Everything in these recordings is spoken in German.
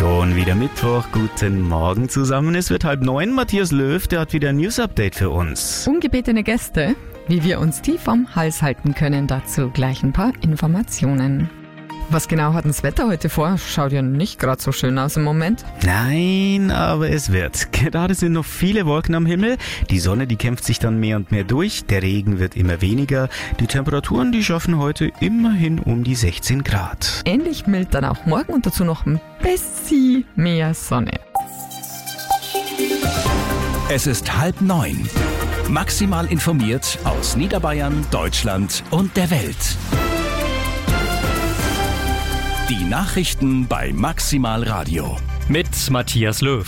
Schon wieder Mittwoch, guten Morgen zusammen. Es wird 8:30. Matthias Löw, der hat wieder ein News-Update für uns. Ungebetene Gäste, wie wir uns die vom Hals halten können, dazu gleich ein paar Informationen. Was genau hat das Wetter heute vor? Schaut ja nicht gerade so schön aus im Moment. Nein, aber es wird. Gerade sind noch viele Wolken am Himmel. Die Sonne, die kämpft sich dann mehr und mehr durch. Der Regen wird immer weniger. Die Temperaturen, die schaffen heute immerhin um die 16 Grad. Ähnlich mild dann auch morgen und dazu noch ein bisschen mehr Sonne. Es ist 8:30. Maximal informiert aus Niederbayern, Deutschland und der Welt. Die Nachrichten bei Maximal Radio. Mit Matthias Löw.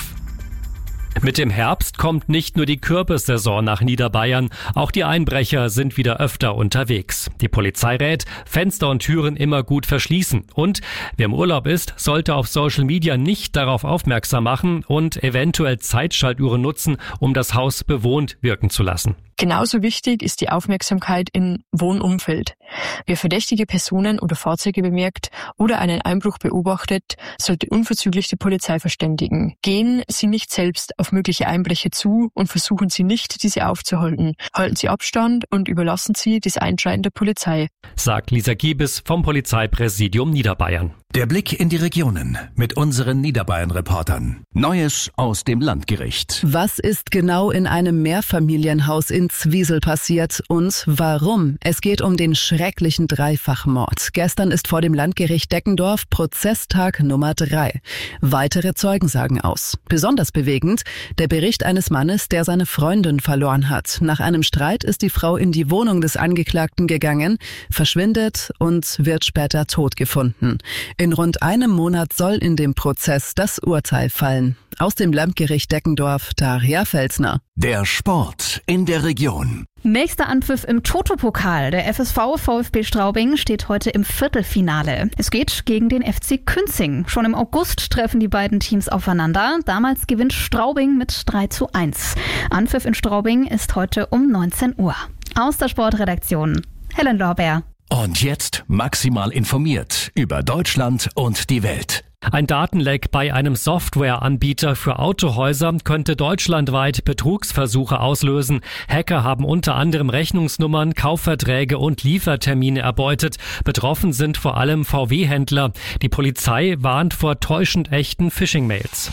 Mit dem Herbst kommt nicht nur die Kürbissaison nach Niederbayern, auch die Einbrecher sind wieder öfter unterwegs. Die Polizei rät, Fenster und Türen immer gut verschließen. Und wer im Urlaub ist, sollte auf Social Media nicht darauf aufmerksam machen und eventuell Zeitschaltuhren nutzen, um das Haus bewohnt wirken zu lassen. Genauso wichtig ist die Aufmerksamkeit im Wohnumfeld. Wer verdächtige Personen oder Fahrzeuge bemerkt oder einen Einbruch beobachtet, sollte unverzüglich die Polizei verständigen. Gehen Sie nicht selbst auf mögliche Einbrecher zu und versuchen Sie nicht, diese aufzuhalten. Halten Sie Abstand und überlassen Sie das Einschreiten der Polizei, sagt Lisa Giebes vom Polizeipräsidium Niederbayern. Der Blick in die Regionen mit unseren Niederbayern-Reportern. Neues aus dem Landgericht. Was ist genau in einem Mehrfamilienhaus in Zwiesel passiert und warum? Es geht um den schrecklichen Dreifachmord. Gestern ist vor dem Landgericht Deckendorf Prozesstag Nummer 3. Weitere Zeugen sagen aus. Besonders bewegend der Bericht eines Mannes, der seine Freundin verloren hat. Nach einem Streit ist die Frau in die Wohnung des Angeklagten gegangen, verschwindet und wird später tot gefunden. In rund einem Monat soll in dem Prozess das Urteil fallen. Aus dem Landgericht Deckendorf, Daria Felsner. Der Sport in der Region. Nächster Anpfiff im Toto-Pokal. Der FSV VfB Straubing steht heute im Viertelfinale. Es geht gegen den FC Künzing. Schon im August treffen die beiden Teams aufeinander. Damals gewinnt Straubing mit 3:1. Anpfiff in Straubing ist heute um 19 Uhr. Aus der Sportredaktion, Helen Lorbeer. Und jetzt maximal informiert über Deutschland und die Welt. Ein Datenleck bei einem Softwareanbieter für Autohäuser könnte deutschlandweit Betrugsversuche auslösen. Hacker haben unter anderem Rechnungsnummern, Kaufverträge und Liefertermine erbeutet. Betroffen sind vor allem VW-Händler. Die Polizei warnt vor täuschend echten Phishing-Mails.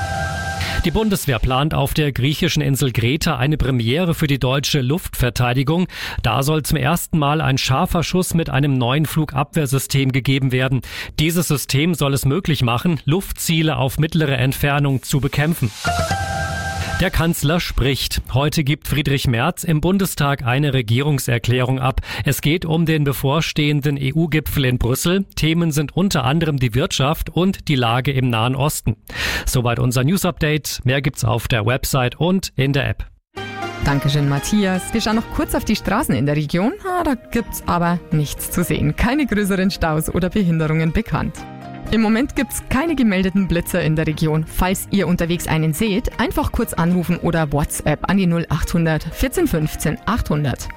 Die Bundeswehr plant auf der griechischen Insel Kreta eine Premiere für die deutsche Luftverteidigung. Da soll zum ersten Mal ein scharfer Schuss mit einem neuen Flugabwehrsystem gegeben werden. Dieses System soll es möglich machen, Luftziele auf mittlere Entfernung zu bekämpfen. Der Kanzler spricht. Heute gibt Friedrich Merz im Bundestag eine Regierungserklärung ab. Es geht um den bevorstehenden EU-Gipfel in Brüssel. Themen sind unter anderem die Wirtschaft und die Lage im Nahen Osten. Soweit unser News-Update. Mehr gibt's auf der Website und in der App. Dankeschön, Matthias. Wir schauen noch kurz auf die Straßen in der Region. Da gibt's aber nichts zu sehen. Keine größeren Staus oder Behinderungen bekannt. Im Moment gibt's keine gemeldeten Blitzer in der Region. Falls ihr unterwegs einen seht, einfach kurz anrufen oder WhatsApp an die 0800 14 15 800.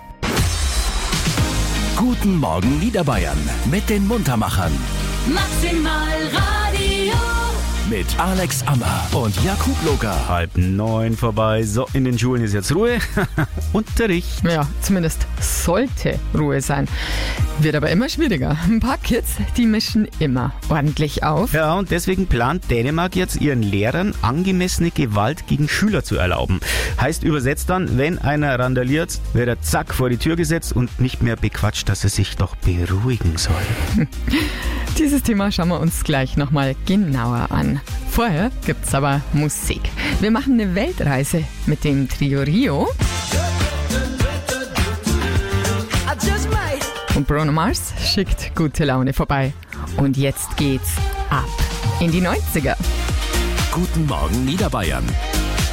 Guten Morgen Niederbayern mit den Muntermachern. Maximal Radio. Mit Alex Ammer und Jakub Loger. 8:30 vorbei. So, in den Schulen ist jetzt Ruhe. Unterricht. Ja, zumindest sollte Ruhe sein. Wird aber immer schwieriger. Ein paar Kids, die mischen immer ordentlich auf. Ja, und deswegen plant Dänemark jetzt ihren Lehrern angemessene Gewalt gegen Schüler zu erlauben. Heißt übersetzt dann, wenn einer randaliert, wird er zack vor die Tür gesetzt und nicht mehr bequatscht, dass er sich doch beruhigen soll. Dieses Thema schauen wir uns gleich nochmal genauer an. Vorher gibt's aber Musik. Wir machen eine Weltreise mit dem Trio Rio. Und Bruno Mars schickt gute Laune vorbei. Und jetzt geht's ab in die 90er. Guten Morgen Niederbayern.